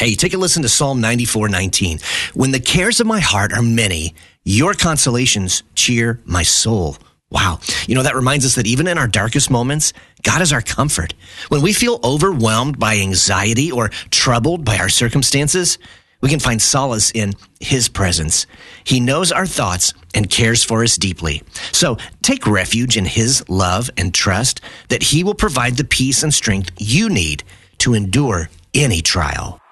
Hey, take a listen to Psalm 94:19. When the cares of my heart are many, your consolations cheer my soul. Wow. That reminds us that even in our darkest moments, God is our comfort. When we feel overwhelmed by anxiety or troubled by our circumstances, we can find solace in his presence. He knows our thoughts and cares for us deeply. So take refuge in his love and trust that he will provide the peace and strength you need to endure any trial.